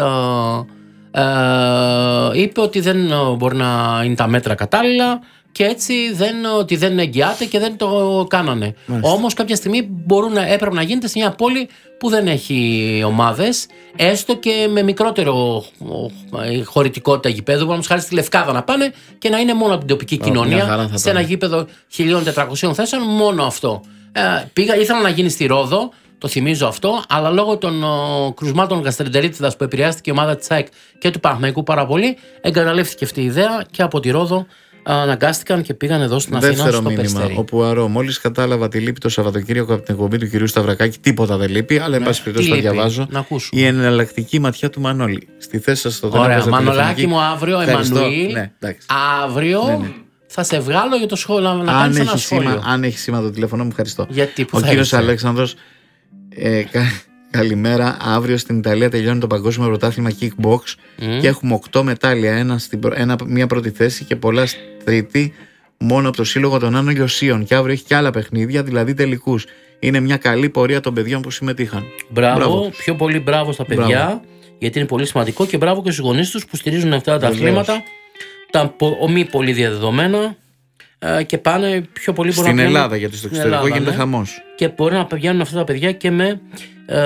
Speaker 2: Ε, είπε ότι δεν μπορεί να είναι τα μέτρα κατάλληλα και έτσι δεν, ότι δεν εγγυάται και δεν το κάνανε. Όμως κάποια στιγμή μπορούν, έπρεπε να γίνεται σε μια πόλη που δεν έχει ομάδες, έστω και με μικρότερο χωρητικότητα γηπέδου, όπως χάρη στη Λευκάδα να πάνε και να είναι μόνο από την τοπική oh, κοινωνία, σε ένα γήπεδο χίλια τετρακόσιες θέσεων, μόνο αυτό. Ε, πήγα, ήθελα να γίνει στη Ρόδο. Το θυμίζω αυτό, αλλά λόγω των ο, κρουσμάτων γαστρεντερίτιδας που επηρεάστηκε η ομάδα της ΑΕΚ και του Παναθηναϊκού πάρα πολύ, εγκαταλείφθηκε αυτή η ιδέα και από τη Ρόδο αναγκάστηκαν και πήγαν εδώ στην Αθήνα.
Speaker 1: Δεύτερο
Speaker 2: στο
Speaker 1: μήνυμα.
Speaker 2: Περιστέρι.
Speaker 1: Ο Πουαρό, μόλις κατάλαβα τι λείπει το Σαββατοκύριακο από την εκπομπή του κυρίου Σταυρακάκη, τίποτα δεν λείπει, αλλά εν πάση περιπτώσει το διαβάζω. Η εναλλακτική ματιά του Μανώλη. Στη θέση σας στο τέλος.
Speaker 2: Ωραία, Μανολάκι μου, αύριο, Εμμανουήλ.
Speaker 1: Ναι,
Speaker 2: αύριο. Ναι, ναι. Θα σε βγάλω για το σχόλιο να κάνεις ένα σχόλιο.
Speaker 1: Σήμα, αν έχει σήμα το τηλέφωνο μου, ευχαριστώ.
Speaker 2: Γιατί,
Speaker 1: ο κύριος Αλέξανδρος. Ε, κα, καλημέρα. Αύριο στην Ιταλία τελειώνει το παγκόσμιο πρωτάθλημα kickbox mm. και έχουμε οκτώ μετάλλια. Ένα στην, ένα, μία πρώτη θέση και πολλά τρίτη μόνο από το σύλλογο των Άνω Λιωσίων. Και αύριο έχει και άλλα παιχνίδια, δηλαδή τελικούς. Είναι μια καλή πορεία των παιδιών που συμμετείχαν.
Speaker 2: Μπράβο, μπράβο. Πιο πολύ μπράβο στα παιδιά, μπράβο. Γιατί είναι πολύ σημαντικό και μπράβο και στους γονείς τους που στηρίζουν αυτά τα αθλήματα, τα μη πολύ διαδεδομένα. Και πάνε πιο πολύ
Speaker 1: στην
Speaker 2: να
Speaker 1: Ελλάδα πηγαίνουν, γιατί στο εξωτερικό γίνεται ναι. χαμός.
Speaker 2: Και μπορεί να πηγαίνουν αυτά τα παιδιά και με, ε,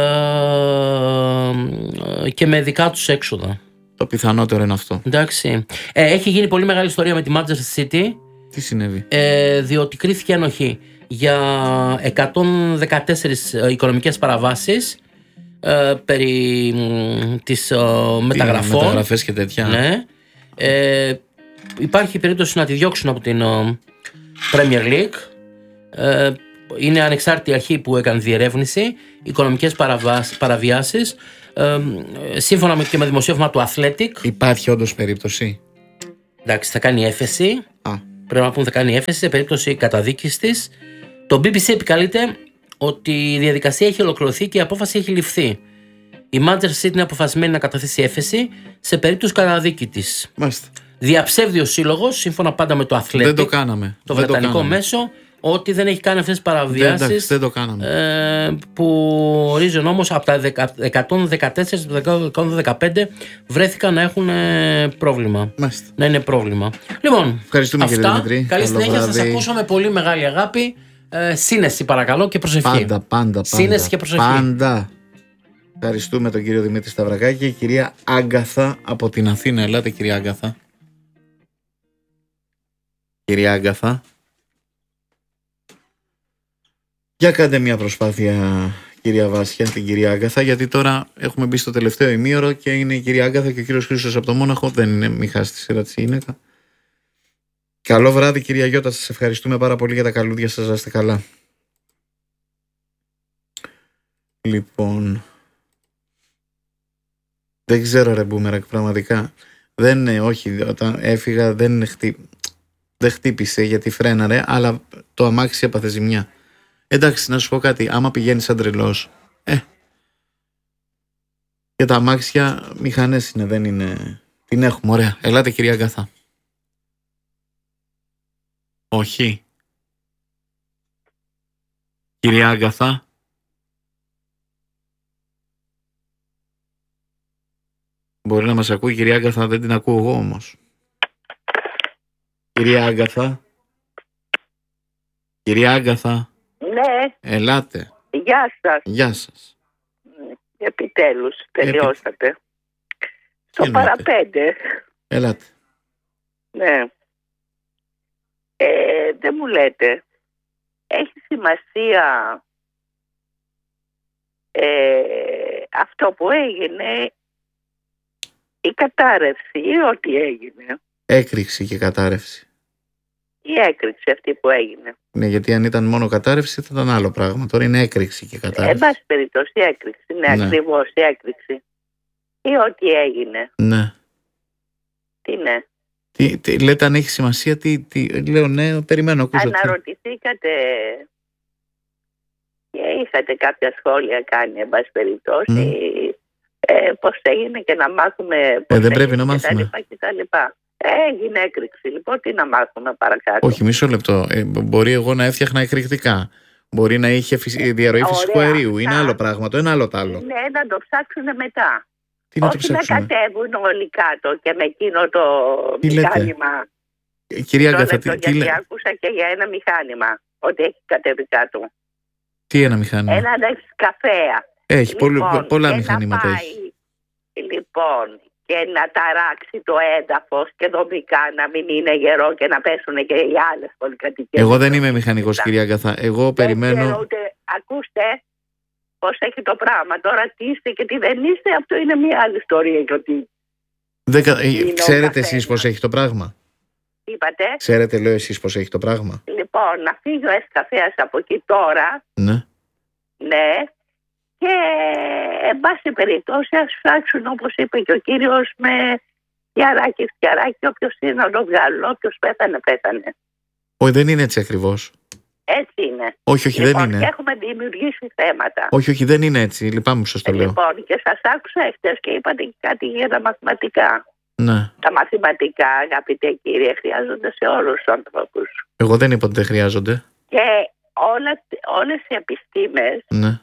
Speaker 2: και με δικά τους έξοδα.
Speaker 1: Το πιθανότερο είναι αυτό.
Speaker 2: Εντάξει. Ε, έχει γίνει πολύ μεγάλη ιστορία με τη Manchester City.
Speaker 1: Τι συνέβη?
Speaker 2: Ε, διότι κρίθηκε ένοχη για εκατόν δεκατέσσερις οικονομικές παραβάσεις ε, περί της ε, μεταγραφών.
Speaker 1: Μεταγραφές και τέτοια.
Speaker 2: Ναι. Ε, υπάρχει περίπτωση να τη διώξουν από την uh, Premier League. Uh, είναι ανεξάρτητη αρχή που έκανε διερεύνηση. Οικονομικές παραβιάσεις. Uh, σύμφωνα με, και με δημοσίευμα του Athletic.
Speaker 1: Υπάρχει όντως περίπτωση?
Speaker 2: Εντάξει, θα κάνει έφεση.
Speaker 1: Α.
Speaker 2: Πρέπει να πούμε θα κάνει έφεση σε περίπτωση καταδίκης της. Το μπι μπι σι επικαλείται ότι η διαδικασία έχει ολοκληρωθεί και η απόφαση έχει ληφθεί. Η Manchester City είναι αποφασισμένη να καταθέσει έφεση σε περίπτωση καταδίκη της.
Speaker 1: Μάλιστα.
Speaker 2: Διαψεύδει ο σύλλογος, σύμφωνα πάντα με το Athletic,
Speaker 1: δεν το κάναμε.
Speaker 2: το
Speaker 1: δεν
Speaker 2: βρετανικό
Speaker 1: το κάναμε.
Speaker 2: μέσο, ότι δεν έχει κάνει αυτές τις παραβιάσεις.
Speaker 1: Δεν, δεν το κάναμε.
Speaker 2: Ε, που ορίζει ο νόμος από τα εκατόν δεκατέσσερα στους εκατόν δεκαπέντε βρέθηκαν να έχουν πρόβλημα.
Speaker 1: Μάλιστα.
Speaker 2: Να είναι πρόβλημα. Λοιπόν,
Speaker 1: ευχαριστούμε
Speaker 2: αυτά.
Speaker 1: Κύριε Δημητρή.
Speaker 2: Καλή συνέχεια, σας ακούσω με πολύ μεγάλη αγάπη. Ε, σύνεση παρακαλώ και προσευχή.
Speaker 1: Πάντα, πάντα, πάντα.
Speaker 2: Σύνεση και προσευχή.
Speaker 1: Πάντα. Ευχαριστούμε τον κύριο Δημήτρη Σταυρακάκη και η κυρία Άγκαθα από την Αθήνα. Ελάτε κυρία Άγκαθα. Κυρία Άγκαθα. Για κάντε μια προσπάθεια κυρία Βάσια, την κυρία Άγκαθα, γιατί τώρα έχουμε μπει στο τελευταίο ημίωρο και είναι η κυρία Άγκαθα και ο κύριος Χρήστος από το Μόναχο. Δεν είναι, μη χάσει τη σειρά της γυναίκα. Καλό βράδυ κυρία Γιώτα, σας ευχαριστούμε πάρα πολύ για τα καλούδια σας, να είστε καλά. Λοιπόν, δεν ξέρω ρε Μπούμερακ, πραγματικά δεν, όχι, όταν έφυγα δεν, χτύ, δεν χτύπησε γιατί φρέναρε, αλλά το αμάξι έπαθε ζημιά. Εντάξει, να σου πω κάτι, άμα πηγαίνεις σαν τρελός, ε, Και τα αμάξια μηχανές είναι, δεν είναι. Την έχουμε, ωραία. Ελάτε, κυρία Αγκαθά. Όχι. Κυρία Αγκαθά. Μπορεί να μας ακούει η κυρία Αγκαθά, δεν την ακούω εγώ όμως. Κυρία Αγκαθά. Κυρία Αγκαθά.
Speaker 3: Ναι.
Speaker 1: Ελάτε.
Speaker 3: Γεια σας.
Speaker 1: Γεια σας.
Speaker 3: Επιτέλους, τελειώσατε. Επι... Στο παραπέντε.
Speaker 1: Ελάτε.
Speaker 3: Ναι. Ε, δεν μου λέτε. Έχει σημασία ε, αυτό που έγινε, η κατάρρευση ή ό,τι έγινε.
Speaker 1: Έκρηξη και κατάρρευση.
Speaker 3: Η έκρηξη αυτή που έγινε.
Speaker 1: Ναι, γιατί αν ήταν μόνο κατάρρευση θα ήταν άλλο πράγμα. Τώρα είναι έκρηξη και κατάρρευση.
Speaker 3: Εν πάση περιπτώσει, η έκρηξη. Ναι, ναι. Ακριβώς η έκρηξη. Ή ό,τι έγινε.
Speaker 1: Ναι.
Speaker 3: Τι ναι.
Speaker 1: Τι, τι, λέτε αν έχει σημασία, τι, τι λέω ναι, περιμένω. Ακούσω,
Speaker 3: αναρωτηθήκατε και είχατε κάποια σχόλια κάνει, εν πάση περιπτώσει, mm. ε, πώς έγινε και να μάθουμε πώς
Speaker 1: ε, δεν πρέπει να μάθουμε.
Speaker 3: Έγινε έκρηξη, λοιπόν, τι να μάθουμε παρακάτω.
Speaker 1: Όχι, μισό λεπτό. Ε, μπορεί εγώ να έφτιαχνα εκρηκτικά. Μπορεί να είχε φυσι... διαρροή φυσικού αερίου. Είναι άλλο πράγμα. Το ένα άλλο τ' άλλο.
Speaker 3: Ναι, να το ψάξουν μετά.
Speaker 1: Τι να
Speaker 3: όχι
Speaker 1: το ψάξουμε.
Speaker 3: Να κατέβουν όλοι κάτω και με εκείνο το
Speaker 1: τι
Speaker 3: μηχάνημα.
Speaker 1: Λέτε? Κυρία Αγκαθά, τι,
Speaker 3: τι λέτε? Άκουσα και για ένα μηχάνημα ότι έχει κατέβει κάτω.
Speaker 1: Τι ένα μηχάνημα?
Speaker 3: Ένα καφέα.
Speaker 1: Έχει
Speaker 3: λοιπόν,
Speaker 1: πολύ, πολλά μηχανήματα.
Speaker 3: Πάει,
Speaker 1: έχει.
Speaker 3: Λοιπόν, και να ταράξει το έδαφος και δομικά να μην είναι γερό και να πέσουν και οι άλλες πολυκατοικίες.
Speaker 1: Εγώ δεν είμαι μηχανικός, κυρία Αγκαθά. Εγώ δεν περιμένω.
Speaker 3: Ξέρω, ούτε, ακούστε πώς έχει το πράγμα. Τώρα τι είστε και τι δεν είστε, αυτό είναι μια άλλη ιστορία. Γιατί
Speaker 1: δεν, ξέρετε εσείς πώς έχει το πράγμα?
Speaker 3: Είπατε.
Speaker 1: Ξέρετε, λέω, εσείς πώς έχει το πράγμα?
Speaker 3: Λοιπόν, να φύγει ο εσκαφέας από εκεί τώρα.
Speaker 1: Ναι.
Speaker 3: Ναι. Και εν πάση περιπτώσει ας φτιάξουν, όπως είπε και ο κύριος, με φτιαράκι, φτιαράκι, όποιος είναι να το βγάλουν, όποιος πέθανε, πέθανε.
Speaker 1: Όχι, δεν είναι έτσι ακριβώς.
Speaker 3: Έτσι είναι.
Speaker 1: Όχι, όχι,
Speaker 3: λοιπόν,
Speaker 1: δεν είναι.
Speaker 3: Και έχουμε δημιουργήσει θέματα.
Speaker 1: Όχι, όχι, δεν είναι έτσι. Λυπάμαι που σας το λέω.
Speaker 3: Λοιπόν, και σας άκουσα εχθές και είπατε και κάτι για τα μαθηματικά.
Speaker 1: Ναι.
Speaker 3: Τα μαθηματικά, αγαπητέ κύριε, χρειάζονται σε όλους τους ανθρώπους.
Speaker 1: Εγώ δεν είπα ότι δεν χρειάζονται.
Speaker 3: Και όλα, όλες οι επιστήμες.
Speaker 1: Ναι.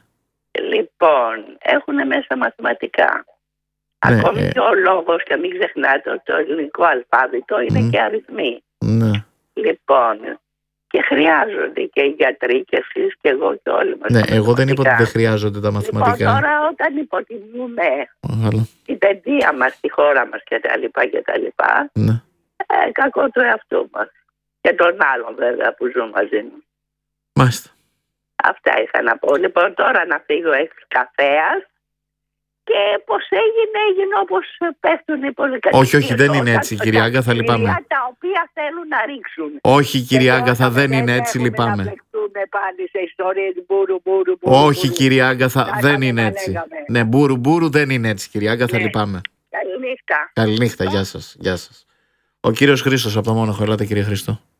Speaker 3: Λοιπόν, έχουν μέσα μαθηματικά.
Speaker 1: Ναι,
Speaker 3: Ακόμη
Speaker 1: ε...
Speaker 3: και ο λόγος, και μην ξεχνάτε ότι το ελληνικό αλφάβητο είναι mm. και αριθμοί.
Speaker 1: Ναι.
Speaker 3: Λοιπόν, και χρειάζονται και οι γιατροί και εσείς και εγώ και όλοι μας.
Speaker 1: Ναι, εγώ δεν είπα ότι δεν χρειάζονται τα μαθηματικά.
Speaker 3: Λοιπόν, τώρα όταν υποτιμούμε
Speaker 1: Άρα.
Speaker 3: την παιδεία μας, στη χώρα μας και τα λοιπά και τα λοιπά,
Speaker 1: ναι.
Speaker 3: ε, κακό το εαυτό μας. Και τον άλλον βέβαια που ζουν μαζί μου.
Speaker 1: Μάλιστα.
Speaker 3: Αυτά είχα να πω. Λοιπόν, τώρα να φύγω εξ καφέας και πώς έγινε, έγινε όπως πέφτουν οι πολυκατοικίες.
Speaker 1: Όχι, όχι, δεν είναι έτσι, κυρία Αγκαθά, λυπάμαι.
Speaker 3: Τα οποία θέλουν να ρίξουν.
Speaker 1: Όχι, κυρία Αγκαθά, δεν είναι έτσι, λυπάμαι.
Speaker 3: Να πάλι σε ιστορίες μπούρου, μπούρου, μπούρου.
Speaker 1: Όχι, κυρία Αγκαθά, δεν είναι έτσι. Ναι, μπούρου, μπούρου δεν είναι έτσι, κυρία Αγκαθά, λυπάμαι.
Speaker 3: Καληνύχτα.
Speaker 1: Καληνύχτα, γεια σας, γεια σας. Ο κύριος Χρήστος από το Μόναχο, ελάτε κύριε Χρήστο.